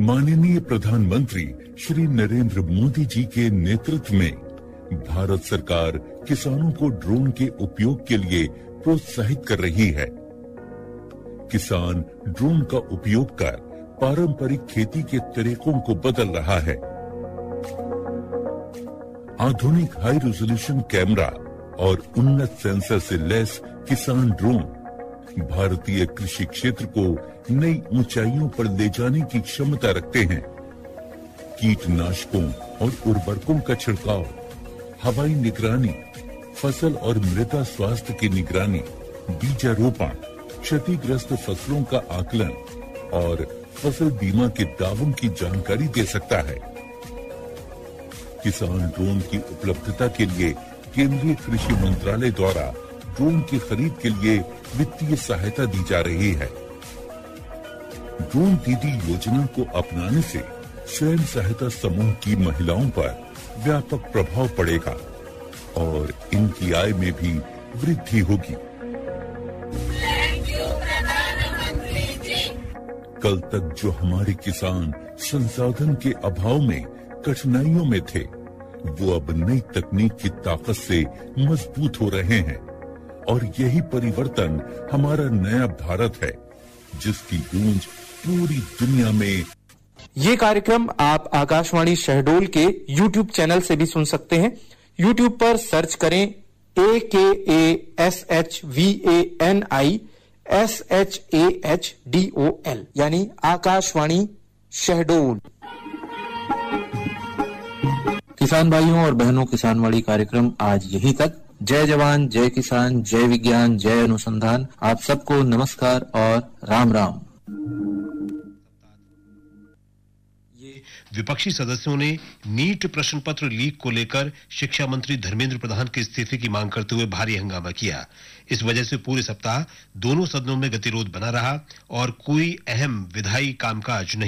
माननीय प्रधानमंत्री श्री नरेंद्र मोदी जी के नेतृत्व में भारत सरकार किसानों को ड्रोन के उपयोग के लिए प्रोत्साहित कर रही है। किसान ड्रोन का उपयोग कर पारंपरिक खेती के तरीकों को बदल रहा है। आधुनिक हाई रेजोल्यूशन कैमरा और उन्नत सेंसर से लैस किसान ड्रोन भारतीय कृषि क्षेत्र को नई ऊंचाइयों पर ले जाने की क्षमता रखते हैं। कीटनाशकों और उर्वरकों का छिड़काव, हवाई निगरानी, फसल और मृदा स्वास्थ्य की निगरानी, बीजारोपण, क्षतिग्रस्त फसलों का आकलन और फसल बीमा के दावों की जानकारी दे सकता है। किसान ड्रोन की उपलब्धता के लिए केंद्रीय कृषि मंत्रालय द्वारा ड्रोन की खरीद के लिए वित्तीय सहायता दी जा रही है। ड्रोन दीदी योजना को अपनाने से स्वयं सहायता समूह की महिलाओं पर व्यापक प्रभाव पड़ेगा और इनकी आय में भी वृद्धि होगी। कल तक जो हमारे किसान संसाधन के अभाव में कठिनाइयों में थे, वो अब नई तकनीक की ताकत से मजबूत हो रहे हैं और यही परिवर्तन हमारा नया भारत है, जिसकी गूंज पूरी दुनिया में। ये कार्यक्रम आप आकाशवाणी शहडोल के YouTube चैनल से भी सुन सकते हैं। YouTube पर सर्च करें AKASHVANI यानी आकाशवाणी शहडोल। किसान भाइयों और बहनों, किसानवाड़ी कार्यक्रम आज यहीं तक। जय जवान, जय किसान, जय विज्ञान, जय अनुसंधान। आप सबको नमस्कार और राम राम। विपक्षी सदस्यों ने नीट प्रश्न पत्र लीक को लेकर शिक्षा मंत्री धर्मेंद्र प्रधान के इस्तीफे की मांग करते हुए भारी हंगामा किया। इस वजह से पूरे सप्ताह दोनों सदनों में गतिरोध बना रहा और कोई अहम विधायी कामकाज नहीं